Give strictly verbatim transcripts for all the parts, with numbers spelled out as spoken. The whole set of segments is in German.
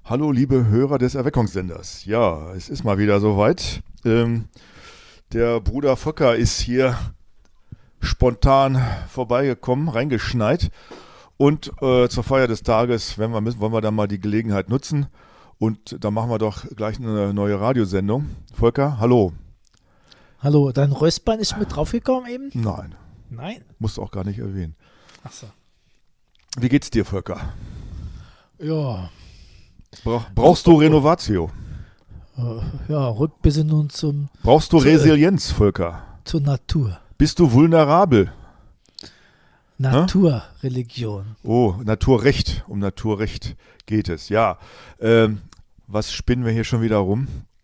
Hallo liebe Hörer des Erweckungssenders. Ja, es ist mal wieder soweit. Ähm, der Bruder Volker ist hier spontan vorbeigekommen, reingeschneit. Und äh, zur Feier des Tages wenn wir müssen, wollen wir dann mal die Gelegenheit nutzen. Und da machen wir doch gleich eine neue Radiosendung. Volker, hallo. Hallo, dein Röstbein ist mit draufgekommen eben? Nein. Nein? Musst du auch gar nicht erwähnen. Ach so. Wie geht's dir, Volker? Ja. Bra- brauchst du Renovatio? Äh, ja, Rückbesinnung zum... Brauchst du zu, Resilienz, Volker? Zur Natur. Bist du vulnerabel? Naturreligion. Oh, Naturrecht. Um Naturrecht geht es. Ja, ähm, was spinnen wir hier schon wieder rum?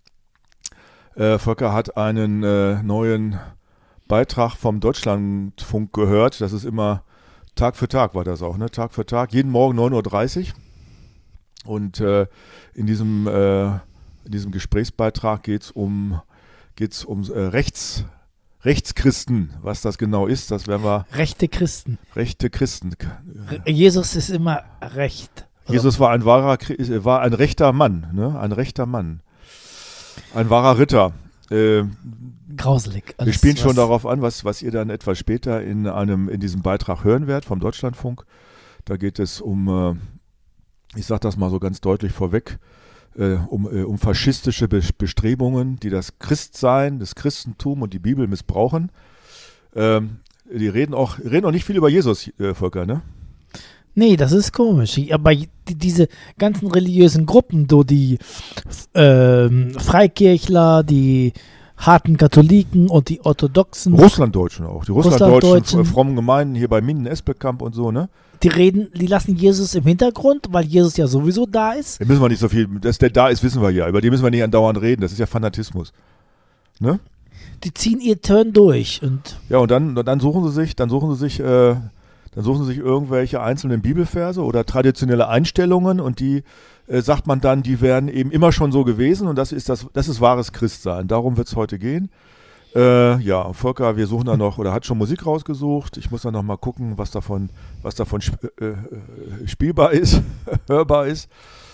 Äh, Volker hat einen äh, neuen Beitrag vom Deutschlandfunk gehört. Das ist immer Tag für Tag war das auch, ne? Tag für Tag, jeden Morgen neun Uhr dreißig. Und äh, in diesem, äh, in diesem Gesprächsbeitrag geht es um, geht's um äh, Rechts, Rechtschristen. Was das genau ist, das werden wir... Rechte Christen. Rechte Christen. Re- Jesus ist immer recht. Oder? Jesus war ein wahrer, Chri- war ein rechter Mann, ne? Ein rechter Mann. Ein wahrer Ritter. Äh, Grauselig. wir Alles, spielen schon was- darauf an, was, was ihr dann etwas später in einem, in diesem Beitrag hören werdet vom Deutschlandfunk. Da geht es um, äh, ich sage das mal so ganz deutlich vorweg, äh, um, äh, um faschistische Be- Bestrebungen, die das Christsein, das Christentum und die Bibel missbrauchen. Ähm, die reden auch, reden auch nicht viel über Jesus, äh, Volker, ne? Nee, das ist komisch. Aber die, diese ganzen religiösen Gruppen, so die ähm, Freikirchler, die harten Katholiken und die Orthodoxen, Russlanddeutschen auch. Die Russlanddeutschen, Russlanddeutschen. äh, frommen Gemeinden hier bei Minden-Esbekamp und so, ne? die reden, die lassen Jesus im Hintergrund, weil Jesus ja sowieso da ist. Da müssen wir nicht so viel, dass der da ist, wissen wir ja. Über die müssen wir nicht andauernd reden. Das ist ja Fanatismus. Ne? Die ziehen ihr Turn durch und Ja, und dann, dann suchen sie sich, dann suchen sie sich, äh, dann suchen sie sich irgendwelche einzelnen Bibelverse oder traditionelle Einstellungen und die äh, sagt man dann, die wären eben immer schon so gewesen und das ist das, das ist wahres Christsein. Darum wird es heute gehen. Äh, ja, Volker, wir suchen da noch, oder hat schon Musik rausgesucht. Ich muss dann noch mal gucken, was davon, was davon sp- äh, äh, spielbar ist, hörbar ist.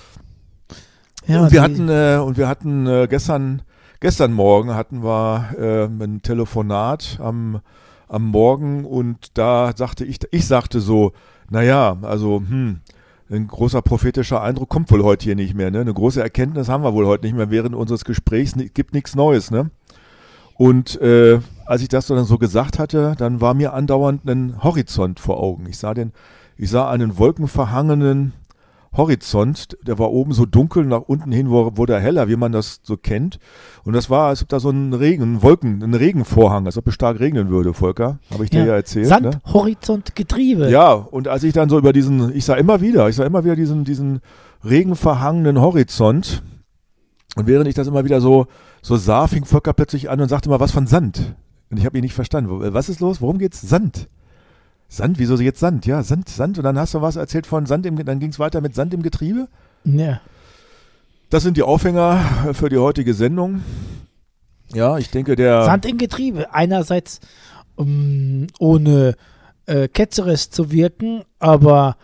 ja, und wir die- hatten, äh, und wir hatten äh, gestern, gestern Morgen hatten wir äh, ein Telefonat am, am Morgen und da sagte ich, ich sagte so, naja, also, hm, ein großer prophetischer Eindruck kommt wohl heute hier nicht mehr, ne? Eine große Erkenntnis haben wir wohl heute nicht mehr während unseres Gesprächs, ni- gibt nichts Neues, ne? Und äh, als ich das so dann so gesagt hatte, dann war mir andauernd ein Horizont vor Augen. Ich sah den, ich sah einen wolkenverhangenen Horizont, der war oben so dunkel, nach unten hin wurde er heller, wie man das so kennt. Und das war, als ob da so ein Regen, ein Wolken, ein Regenvorhang, als ob es stark regnen würde, Volker. Habe ich dir ja erzählt. Sand, Ne? Horizont, Getriebe. Ja, und als ich dann so über diesen, ich sah immer wieder, ich sah immer wieder diesen, diesen regenverhangenen Horizont. Und während ich das immer wieder so, so sah, fing Volker plötzlich an und sagte mal was von Sand. Und ich habe ihn nicht verstanden. Was ist los? Worum geht's? Sand. Sand? Wieso jetzt Sand? Ja, Sand, Sand. Und dann hast du was erzählt von Sand im, dann ging es weiter mit Sand im Getriebe. Ja. Das sind die Aufhänger für die heutige Sendung. Ja, ich denke, der... Sand im Getriebe. Einerseits um, ohne äh, ketzerisch zu wirken, aber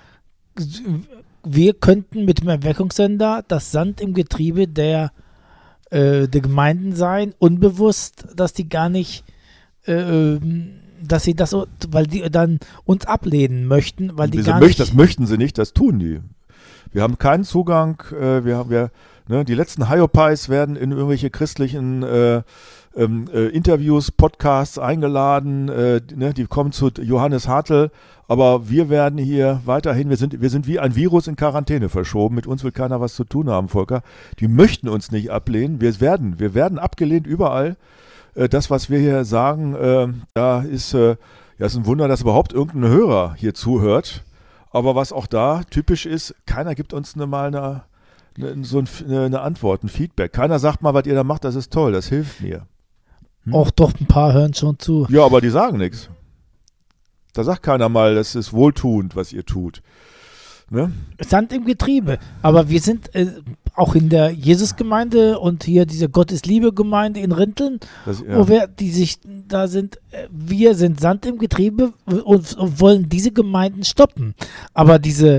wir könnten mit dem Erweckungssender das Sand im Getriebe der, äh, der Gemeinden sein, unbewusst, dass die gar nicht, äh, dass sie das, weil die dann uns ablehnen möchten, weil die Wieso gar möcht- nicht... Das möchten sie nicht, das tun die. Wir haben keinen Zugang, äh, wir haben, wir, ne, die letzten Hyopies werden in irgendwelche christlichen äh, ähm, äh, Interviews, Podcasts eingeladen, äh, ne, die kommen zu Johannes Hartl, aber wir werden hier weiterhin, wir sind, wir sind wie ein Virus in Quarantäne verschoben, mit uns will keiner was zu tun haben, Volker. Die möchten uns nicht ablehnen, wir werden, wir werden abgelehnt überall. Äh, das, was wir hier sagen, äh, da ist, äh, ja, ist ein Wunder, dass überhaupt irgendein Hörer hier zuhört. Aber was auch da typisch ist, keiner gibt uns eine, mal eine, eine, so eine, eine Antwort, ein Feedback. Keiner sagt mal, was ihr da macht, das ist toll, das hilft mir. Hm? Auch doch, ein paar hören schon zu. Ja, aber die sagen nichts. Da sagt keiner mal, das ist wohltuend, was ihr tut. Ne? Sand im Getriebe. Aber wir sind äh, auch in der Jesusgemeinde und hier diese Gottesliebe-Gemeinde in Rinteln, Das, ja. wo wir, die sich da sind, äh, wir sind Sand im Getriebe und, und wollen diese Gemeinden stoppen. Aber diese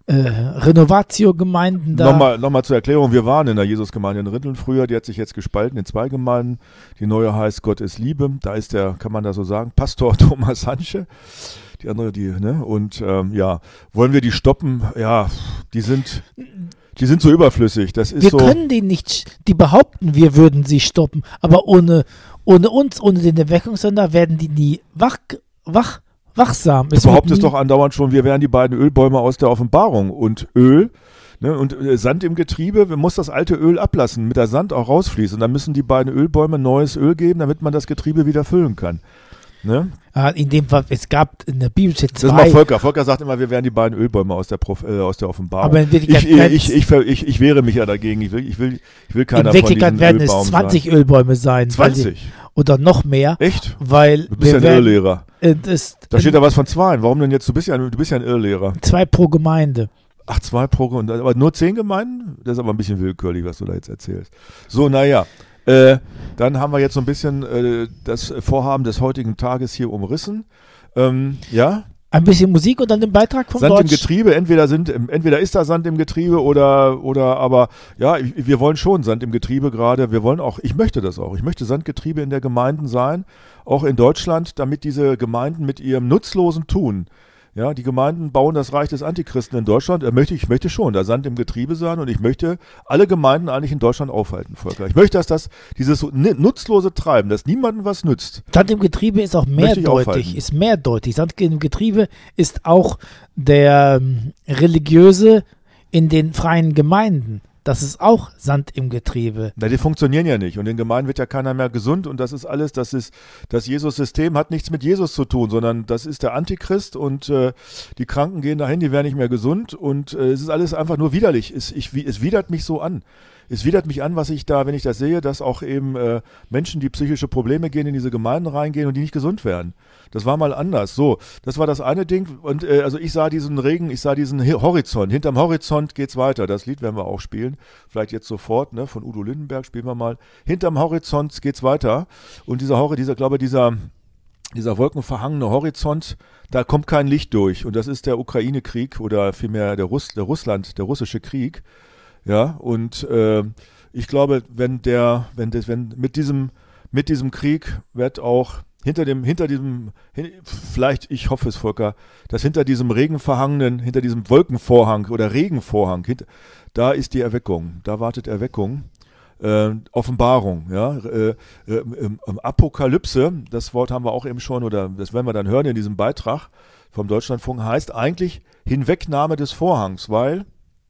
äh, Renovatio-Gemeinden da. Nochmal, nochmal zur Erklärung, wir waren in der Jesusgemeinde in Rinteln früher, die hat sich jetzt gespalten in zwei Gemeinden. Die neue heißt Gott ist Liebe, da ist der, kann man das so sagen, Pastor Thomas Hansche. Die andere, die, ne, und ähm, ja, wollen wir die stoppen? Ja, die sind, die sind so überflüssig. Das ist wir so. können die nicht, die behaupten, wir würden sie stoppen, aber ohne, ohne uns, ohne den Erweckungssender werden die nie wach, wach, wachsam. Du behauptest doch andauernd schon, wir wären die beiden Ölbäume aus der Offenbarung und Öl. Ne, und äh, Sand im Getriebe, man muss das alte Öl ablassen, mit der Sand auch rausfließen. Und dann müssen die beiden Ölbäume neues Öl geben, damit man das Getriebe wieder füllen kann. Ne? Ja, in dem Fall, es gab in der Bibel zwei. Das ist mal Volker. Volker sagt immer, wir wären die beiden Ölbäume aus der, Prof, äh, aus der Offenbarung. Aber in Wirklichkeit ich, ich, ich, ich, ich, ich wehre mich ja dagegen. Ich will, ich will, ich will keiner in Wirklichkeit von diesen werden Ölbaum es zwanzig sein. Ölbäume sein. zwanzig? Weil die, oder noch mehr. Echt? Weil du bist ja ein werden, Irrlehrer. Äh, das, da steht da was von zwei. Warum denn jetzt? Du bist ja, du bist ja ein Irrlehrer. Zwei pro Gemeinde. Ach, zwei pro Gemeinde. Aber nur zehn Gemeinden? Das ist aber ein bisschen willkürlich, was du da jetzt erzählst. So, naja. Äh, dann haben wir jetzt so ein bisschen äh, das Vorhaben des heutigen Tages hier umrissen. Ähm, ja? Ein bisschen Musik und dann den Beitrag vom Sand Deutsch. im Getriebe, entweder sind, entweder ist da Sand im Getriebe oder, oder aber, ja, wir wollen schon Sand im Getriebe gerade. Wir wollen auch, ich möchte das auch. Ich möchte Sandgetriebe in der Gemeinden sein, auch in Deutschland, damit diese Gemeinden mit ihrem nutzlosen Tun, ja, die Gemeinden bauen das Reich des Antichristen in Deutschland. Ich möchte, ich möchte schon da Sand im Getriebe sein und ich möchte alle Gemeinden eigentlich in Deutschland aufhalten, Volker. Ich möchte, dass das, dieses nutzlose Treiben, dass niemandem was nützt. Sand im Getriebe ist auch mehrdeutig, ist mehrdeutig. Sand im Getriebe ist auch der ähm, Religiöse in den freien Gemeinden. Das ist auch Sand im Getriebe. Na, die funktionieren ja nicht und in Gemeinden wird ja keiner mehr gesund und das ist alles, das ist, das Jesus-System hat nichts mit Jesus zu tun, sondern das ist der Antichrist und äh, die Kranken gehen dahin, die werden nicht mehr gesund und äh, es ist alles einfach nur widerlich. Es, ich, es widert mich so an. Es widert mich an, was ich da, wenn ich das sehe, dass auch eben äh, Menschen, die psychische Probleme gehen, in diese Gemeinden reingehen und die nicht gesund werden. Das war mal anders. So, das war das eine Ding. Und äh, also ich sah diesen Regen, ich sah diesen Horizont. Hinterm Horizont geht's weiter. Das Lied werden wir auch spielen. Vielleicht jetzt sofort, ne? Von Udo Lindenberg spielen wir mal. Hinterm Horizont geht's weiter. Und dieser Horizont, dieser, glaube dieser dieser wolkenverhangene Horizont, da kommt kein Licht durch. Und das ist der Ukraine-Krieg oder vielmehr der, Russ, der Russland, der russische Krieg. Ja, und äh, ich glaube, wenn der, wenn das, wenn mit diesem, mit diesem Krieg wird auch hinter dem, hinter diesem, hin, vielleicht, ich hoffe es, Volker, dass hinter diesem regenverhangenen, hinter diesem Wolkenvorhang oder Regenvorhang, hinter, da ist die Erweckung, da wartet Erweckung. Äh, Offenbarung, ja, äh, äh, ähm, Apokalypse, das Wort haben wir auch eben schon, oder das werden wir dann hören in diesem Beitrag vom Deutschlandfunk, heißt eigentlich Hinwegnahme des Vorhangs, weil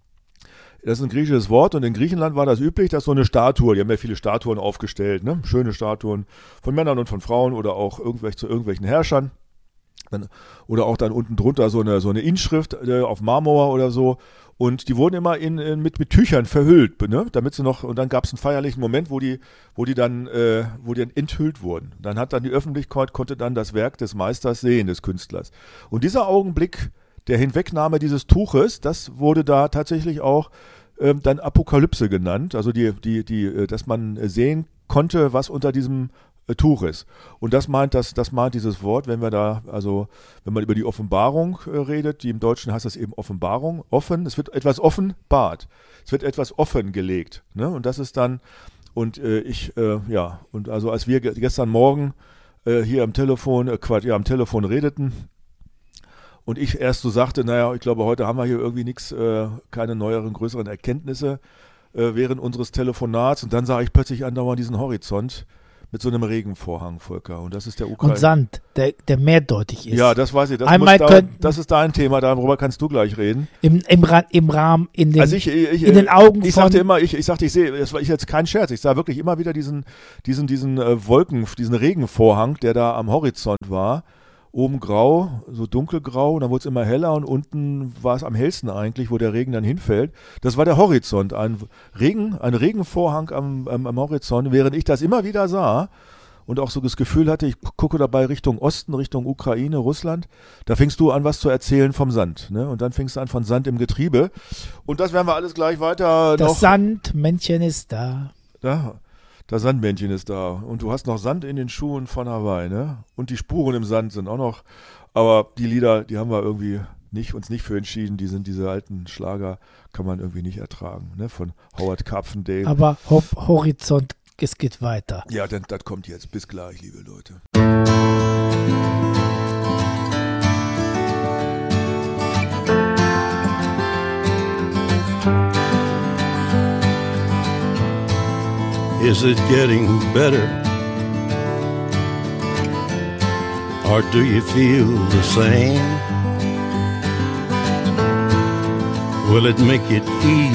das ist ein griechisches Wort und in Griechenland war das üblich, dass so eine Statue, die haben ja viele Statuen aufgestellt, ne? Schöne Statuen von Männern und von Frauen oder auch irgendwelche, zu irgendwelchen Herrschern. Dann, oder auch dann unten drunter so eine, so eine Inschrift äh, auf Marmor oder so. Und die wurden immer in, in, mit, mit Tüchern verhüllt, ne? Damit sie noch, und dann gab es einen feierlichen Moment, wo die, wo die dann, äh, wo die dann enthüllt wurden. Dann hat dann die Öffentlichkeit, konnte dann das Werk des Meisters sehen, des Künstlers. Und dieser Augenblick der Hinwegnahme dieses Tuches, das wurde da tatsächlich auch ähm, dann Apokalypse genannt, also die, die, die, äh, dass man sehen konnte, was unter diesem äh, Tuch ist. Und das meint das, das meint dieses Wort, wenn wir da, also wenn man über die Offenbarung äh, redet, die im Deutschen heißt das eben Offenbarung, offen, es wird etwas offenbart, es wird etwas offengelegt, ne? Und das ist dann, und äh, ich, äh, ja, und also als wir ge- gestern Morgen äh, hier am Telefon, äh, Quatsch, ja, am Telefon redeten, und ich erst so sagte, naja, ich glaube, heute haben wir hier irgendwie nichts, äh, keine neueren, größeren Erkenntnisse äh, während unseres Telefonats. Und dann sah ich plötzlich andauernd diesen Horizont mit so einem Regenvorhang, Volker. Und das ist der Ukraine. Und Sand, der, der mehrdeutig ist. Ja, das weiß ich. Das, Einmal muss da, könnten- das ist dein Thema, darüber kannst du gleich reden. Im, im, Ra- im Rahmen, in den, Also ich, ich, in den Augen ich von... sagte immer, ich, ich sagte, ich sehe, das war ich jetzt kein Scherz, ich sah wirklich immer wieder diesen, diesen, diesen äh, Wolken, diesen Regenvorhang, der da am Horizont war. Oben grau, so dunkelgrau, und dann wurde es immer heller und unten war es am hellsten eigentlich, wo der Regen dann hinfällt. Das war der Horizont, ein Regen, ein Regenvorhang am, am, am Horizont, während ich das immer wieder sah und auch so das Gefühl hatte, ich gucke dabei Richtung Osten, Richtung Ukraine, Russland, da fängst du an, was zu erzählen vom Sand, ne? Und dann fängst du an von Sand im Getriebe. Und das werden wir alles gleich weiter Das noch... Sandmännchen ist da. Ja, das Sandmännchen ist da. Und du hast noch Sand in den Schuhen von Hawaii, ne? Und die Spuren im Sand sind auch noch. Aber die Lieder, die haben wir irgendwie nicht, uns nicht für entschieden. Die sind diese alten Schlager, kann man irgendwie nicht ertragen. Ne? Von Howard Carpendale. Aber Ho- Horizont, es geht weiter. Ja, denn das kommt jetzt. Bis gleich, liebe Leute. Is it getting better? Or do you feel the same? Will it make it easy?